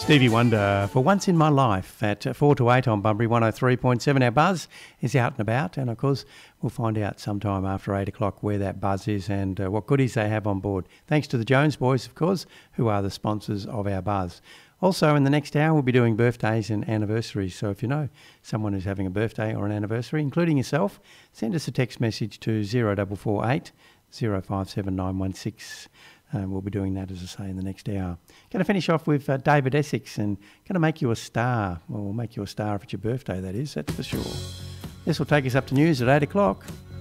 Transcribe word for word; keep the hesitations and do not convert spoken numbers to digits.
Stevie Wonder, For Once in My Life, at four to eight on Bunbury one oh three point seven. Our buzz is out and about, and of course we'll find out sometime after eight o'clock where that buzz is and uh, what goodies they have on board. Thanks to the Jones boys, of course, who are the sponsors of our buzz. Also, in the next hour, we'll be doing birthdays and anniversaries. So if you know someone who's having a birthday or an anniversary, including yourself, send us a text message to zero four four eight, zero five seven nine one six. Uh, we'll be doing that, as I say, in the next hour. Going to finish off with uh, David Essex and going to make you a star. Well, we'll make you a star if it's your birthday, that is, that's for sure. This will take us up to news at eight o'clock.